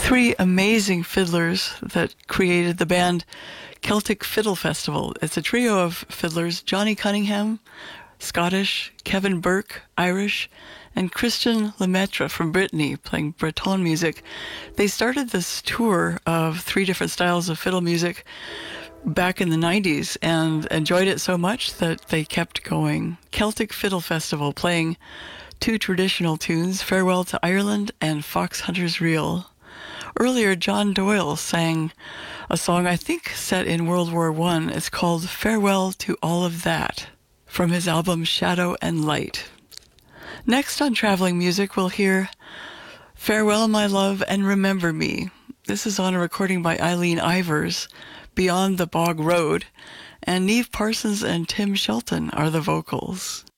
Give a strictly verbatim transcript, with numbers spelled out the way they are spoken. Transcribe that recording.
three amazing fiddlers that created the band Celtic Fiddle Festival. It's a trio of fiddlers: Johnny Cunningham, Scottish; Kevin Burke, Irish; and Christian Lemaitre from Brittany, playing Breton music. They started this tour of three different styles of fiddle music back in the nineties and enjoyed it so much that they kept going. Celtic Fiddle Festival, playing two traditional tunes, Farewell to Ireland and Fox Hunter's Reel. Earlier, John Doyle sang a song I think set in World War One. It's called Farewell to All of That, from his album Shadow and Light. Next on Traveling Music, we'll hear Farewell, My Love, and Remember Me. This is on a recording by Eileen Ivers, Beyond the Bog Road, and Neve Parsons and Tim Shelton are the vocals.